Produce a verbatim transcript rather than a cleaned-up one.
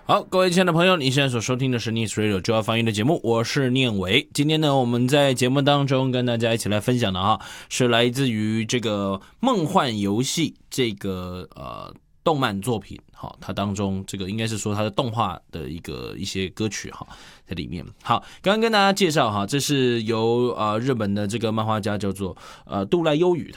好，各位亲爱的朋友，你现在所收听的是 Nice Radio 就要翻译的节目，我是念伟。今天呢，我们在节目当中跟大家一起来分享的哈，是来自于这个梦幻游戏这个呃动漫作品，好，它当中这个应该是说它的动画的一个一些歌曲哈在里面。好，刚刚跟大家介绍哈，这是由呃日本的这个漫画家叫做呃杜濑优羽